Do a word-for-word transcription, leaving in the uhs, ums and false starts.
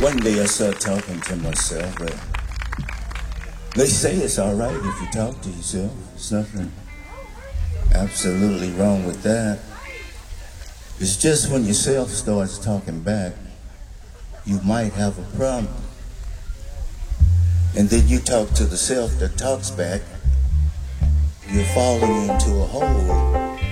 One day I started talking to myself, but they say it's all right if you talk to yourself. There's nothing absolutely wrong with that. It's just when yourself starts talking back, you might have a problem. And then you talk to the self that talks back, you're falling into a hole.